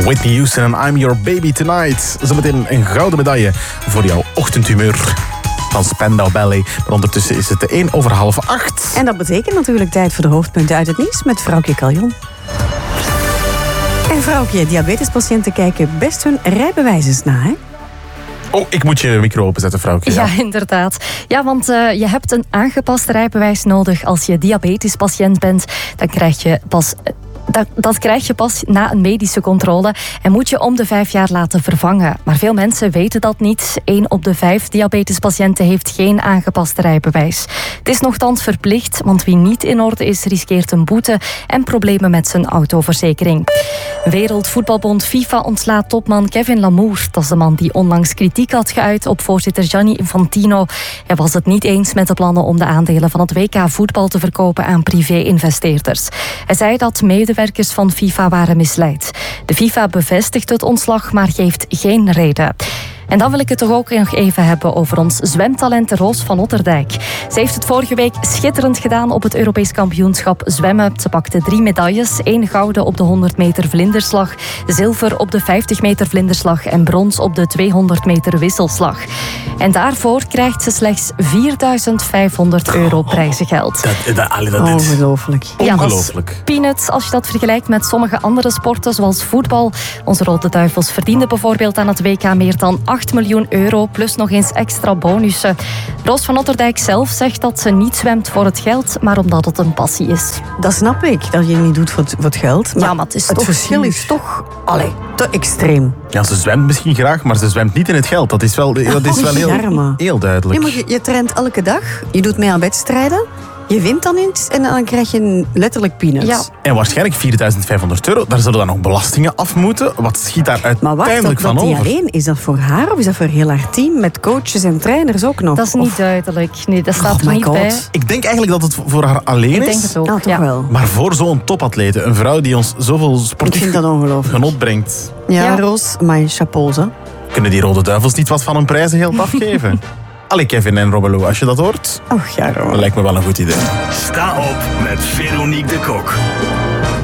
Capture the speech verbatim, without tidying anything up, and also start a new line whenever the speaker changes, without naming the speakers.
Whitney Houston en I'm Your Baby Tonight. Zometeen een gouden medaille voor jouw ochtendhumeur van Spandau Ballet. Maar ondertussen is het één over half acht.
En dat betekent natuurlijk tijd voor de hoofdpunten uit het nieuws met Vrouwtje Caljon. En Vrouwtje, diabetespatiënten kijken best hun rijbewijs eens na, hè?
Oh, ik moet je micro openzetten, Vrouwtje.
Ja, ja inderdaad. Ja, want uh, je hebt een aangepast rijbewijs nodig als je diabetespatiënt bent. Dan krijg je pas... Dat, dat krijg je pas na een medische controle en moet je om de vijf jaar laten vervangen. Maar veel mensen weten dat niet. Eén op de vijf diabetespatiënten heeft geen aangepast rijbewijs. Het is nochtans verplicht, want wie niet in orde is, riskeert een boete en problemen met zijn autoverzekering. Wereldvoetbalbond FIFA ontslaat topman Kevin Lamour. Dat is de man die onlangs kritiek had geuit op voorzitter Gianni Infantino. Hij was het niet eens met de plannen om de aandelen van het W K voetbal te verkopen aan privé-investeerders. Hij zei dat medewerkers van FIFA waren misleid. De FIFA bevestigt het ontslag, maar geeft geen reden. En dan wil ik het toch ook nog even hebben over ons zwemtalent Roos van Otterdijk. Ze heeft het vorige week schitterend gedaan op het Europees kampioenschap zwemmen. Ze pakte drie medailles, één gouden op de honderd meter vlinderslag, zilver op de vijftig meter vlinderslag en brons op de tweehonderd meter wisselslag. En daarvoor krijgt ze slechts vierduizend vijfhonderd euro prijzengeld.
Dat, dat, dat is
ongelooflijk.
Ja,
ongelooflijk.
Peanuts, als je dat vergelijkt met sommige andere sporten zoals voetbal. Onze Rode Duivels verdienden bijvoorbeeld aan het W K meer dan acht miljoen euro, plus nog eens extra bonussen. Roos van Otterdijk zelf zegt dat ze niet zwemt voor het geld, maar omdat het een passie is.
Dat snap ik, dat je het niet doet voor het, voor het geld. Maar,
ja, maar het, is
het
toch
verschil is toch allee, te extreem.
Ja, ze zwemt misschien graag, maar ze zwemt niet in het geld. Dat is wel, dat is wel heel, heel duidelijk.
Ja, maar je, je traint elke dag, je doet mee aan wedstrijden. Je wint dan iets en dan krijg je letterlijk peanuts.
Ja.
En waarschijnlijk vierduizend vijfhonderd euro. Daar zullen dan nog belastingen af moeten. Wat schiet daar uiteindelijk
maar wacht, dat,
van
dat
over?
niet alleen. Is dat voor haar of is dat voor heel haar team? Met coaches en trainers ook nog?
Dat is niet
of...
duidelijk. Nee, dat staat
oh
er
my
niet
God.
bij.
Ik denk eigenlijk dat het voor haar alleen
Ik
is.
denk het ook.
Oh, toch
ja.
wel.
Maar voor zo'n topatlete, een vrouw die ons zoveel
Ik
sportief
vind dat ongelooflijk.
genot brengt,
Ja,
Ja.
Roos, maar chapeau, hè.
kunnen die Rode Duivels niet wat van hun prijzengeld afgeven? Allee, Kevin en Robelo, als je dat hoort,
Och ja, Roos.
dat lijkt me wel een goed idee.
Sta op met Veronique de Kok.